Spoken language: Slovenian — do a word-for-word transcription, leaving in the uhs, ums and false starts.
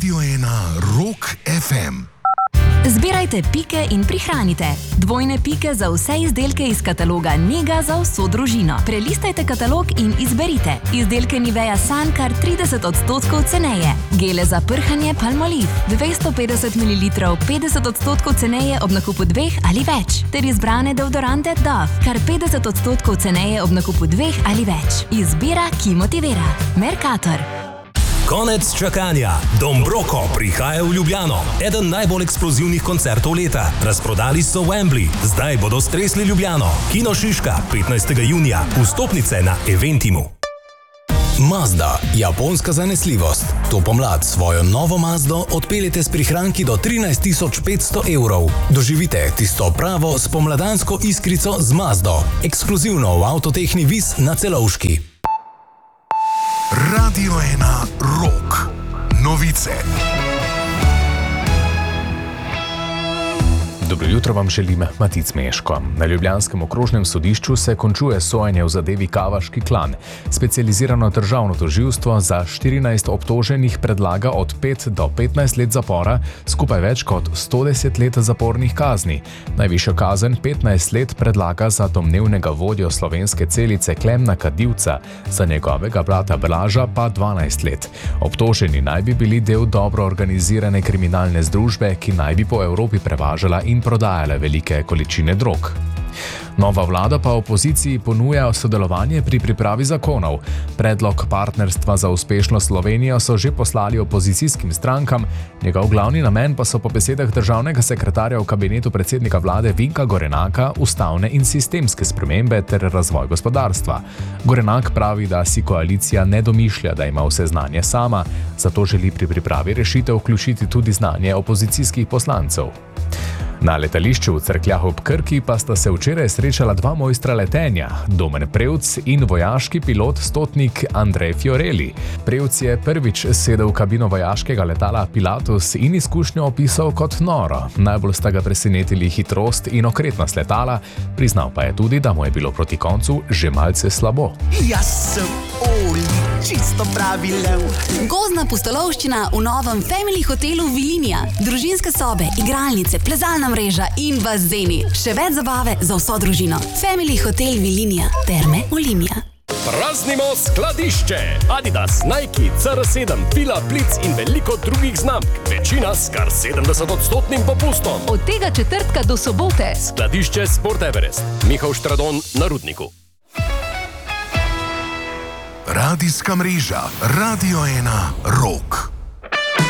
Radio ena Rock ef em. Zbirajte pike in prihranite. Dvojne pike za vse izdelke iz kataloga Nega za vso družino. Prelistajte katalog in izberite. Izdelke Nivea Sun kar trideset odstotkov ceneje. Gele za prhanje Palmolive dvesto petdeset mililitrov petdeset odstotkov ceneje ob nakupu dveh ali več. Ter izbrane deodorante Dove kar petdeset odstotkov ceneje ob nakupu dveh ali več. Izbira, ki motivira. Mercator. Konec čakanja. Dom Brocco prihaja v Ljubljano. Eden najbolj eksplozivnih koncertov leta. Razprodali so Wembley. Zdaj bodo stresli Ljubljano. Kino Šiška, petnajstega junija. Vstopnice na Eventimu. Mazda, japonska zanesljivost. To pomlad svojo novo Mazdo odpeljete s prihranki do trinajst tisoč petsto evrov. Doživite tisto pravo spomladansko iskrico z Mazdo. Ekskluzivno v Avtotehni Vis na Celovški. Radio ena Rock. Novice. Dobro jutro vam želim, Matic Meško. Na ljubljanskem okrožnem sodišču se končuje sojenje v zadevi Kavaški klan. Specializirano državno tožilstvo za štirinajst obtoženih predlaga od pet do petnajst let zapora, skupaj več kot sto deset let zapornih kazni. Najvišjo kazen petnajst let predlaga za domnevnega vodjo slovenske celice Klemna Kadivca, za njegovega brata Blaža pa dvanajst let. Obtoženi naj bi bili del dobro organizirane kriminalne združbe, ki naj bi po Evropi prevažala in prodajale velike količine drog. Nova vlada pa opoziciji ponuja sodelovanje pri pripravi zakonov. Predlog partnerstva za uspešno Slovenijo so že poslali opozicijskim strankam, njegov glavni namen pa so po besedah državnega sekretarja v kabinetu predsednika vlade Vinka Gorenaka ustavne in sistemske spremembe ter razvoj gospodarstva. Gorenak pravi, da si koalicija ne domišlja, da ima vse znanje sama, zato želi pri pripravi rešitev vključiti tudi znanje opozicijskih poslancev. Na letališču v Cerkljah ob Krki pa sta se včeraj srečala dva mojstra letenja, Domen Prevc in vojaški pilot stotnik Andrej Fiorelli. Prevc je prvič sedel v kabino vojaškega letala Pilatus in izkušnjo opisal kot noro. Najbolj sta ga presenetili hitrost in okretnost letala, priznal pa je tudi, da mu je bilo proti koncu že malce slabo. Jaz sem Oli, čisto pravi lev. Gozdna pustolovščina v novem Family hotelu Vilinija. Družinske sobe, igralnice, plezalna mreža in bazeni. Še več zabave za vso družino. Family hotel Vilinija. Terme Olimia. Praznimo skladišče! Adidas, Nike, C R sedem, Fila, Blitz in veliko drugih znamk. Večina s kar sedemdeset odstotnim popustom. Od tega četrtka do sobote. Skladišče Sport Everest. Mihael Štradon na Rudniku. Radijska mreža Radio ena Rock.